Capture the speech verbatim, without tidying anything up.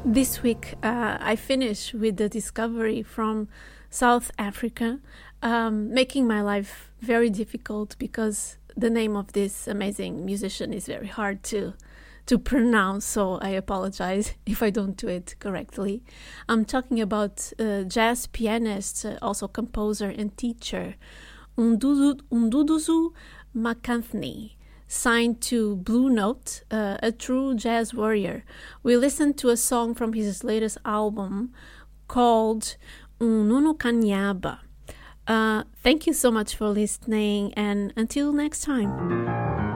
This week, uh, I finish with the discovery from South Africa, um, making my life very difficult because the name of this amazing musician is very hard to to pronounce, so I apologize if I don't do it correctly. I'm talking about uh, jazz pianist, uh, also composer and teacher, Mdudu- Mduduzi Makanthni, signed to Blue Note, uh, a true jazz warrior. We listened to a song from his latest album called Ununo Kanyaba. Uh, thank you so much for listening, and until next time.